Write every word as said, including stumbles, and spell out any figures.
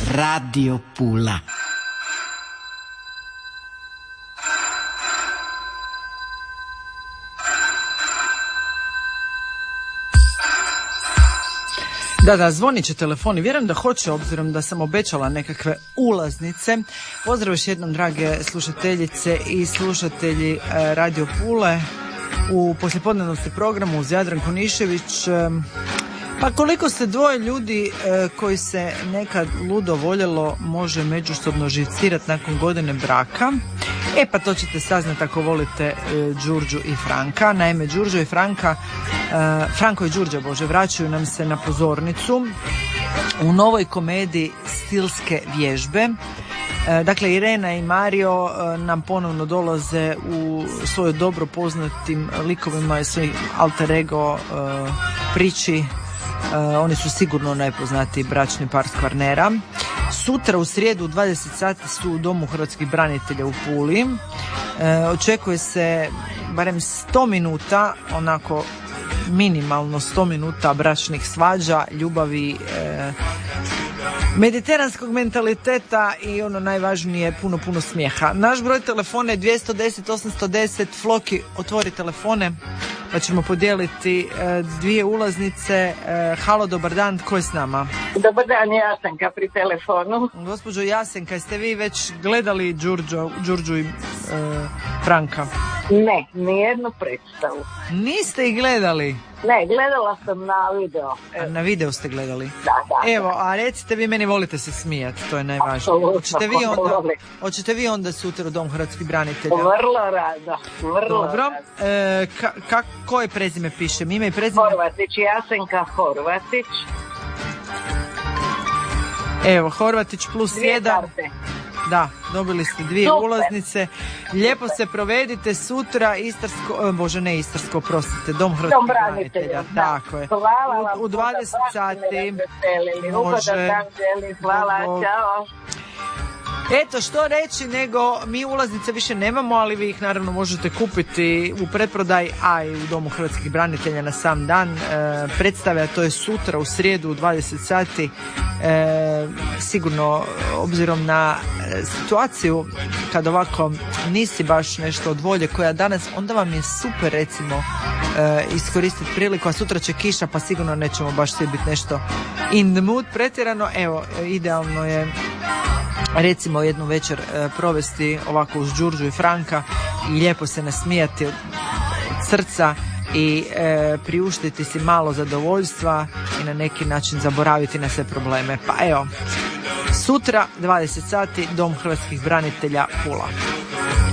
Radio Pula. Da, da, zvonit će telefon i vjerujem da hoće, obzirom da sam obećala nekakve ulaznice. Pozdrav još jednom, drage slušateljice i slušatelji Radio Pule. U poslijepodnevnom ste programu uz Jadranku Nišević. Pa koliko se dvoje ljudi koji se nekad ludo voljelo može međusobno živcirati nakon godine braka? E pa to ćete saznati ako volite Đurđu i Franka. Naime, Đurđo i Franka, Franko i Đurđa, bože, vraćaju nam se na pozornicu u novoj komediji Stilske vježbe. Dakle, Irena i Mario nam ponovno dolaze u svojoj dobro poznatim likovima i svoj alter ego priči. Oni su sigurno najpoznatiji bračni par s Kvarnera. Sutra u srijedu u dvadeset sati su u Domu hrvatskih branitelja u Puli. Očekuje se barem sto minuta, onako minimalno sto minuta bračnih svađa, ljubavi, e, mediteranskog mentaliteta i ono najvažnije, puno, puno smijeha. Naš broj telefona je dvjesto deset osamsto deset. Floki, otvori telefone pa ćemo podijeliti e, dvije ulaznice. E, halo, dobar dan, tko je s nama? Dobar dan, Jasenka pri telefonu. Gospođo Jasenka, jeste vi već gledali Đurđo, Đurđu i e, Franka? Ne, nijednu predstavu. Niste ih gledali? Ne, gledala sam na video. A na video ste gledali? Da, da. Evo, a recite vi, meni volite se smijati, to je najvažnije. Hoćete vi onda, hoćete vi onda sutra u Dom hrvatskih branitelja? Vrlo rado, vrlo Dobro. rado. E, ka, ka, koje prezime pišem? Ime i prezime? Horvatić, Jasenka Horvatić. Evo, Horvatić plus Dvije jedan. karte. Da, dobili ste dvije Super. ulaznice. Lijepo se provedite sutra, Istarsko, bože ne Istarsko, prostite, Dom hrvatskih Dom branitelja, branitelja. da. Tako je. Hvala vam. U, u dvadeset sati. Može. Hvala, čao. Eto, što reći nego mi ulaznice više nemamo, ali vi ih naravno možete kupiti u pretprodaji, a i u Domu hrvatskih branitelja na sam dan e, predstave, a to je sutra u srijedu u dvadeset sati. E, sigurno, obzirom na situaciju kad ovako nisi baš nešto od volje koja danas, onda vam je super recimo e, iskoristiti priliku, a sutra će kiša pa sigurno nećemo baš svi biti nešto in the mood pretjerano. Evo, idealno je recimo jednu večer e, provesti ovako uz Đurđu i Franka i lijepo se nasmijati od srca i e, priuštiti si malo zadovoljstva i na neki način zaboraviti na sve probleme. Pa evo, sutra dvadeset sati Dom hrvatskih branitelja Pula.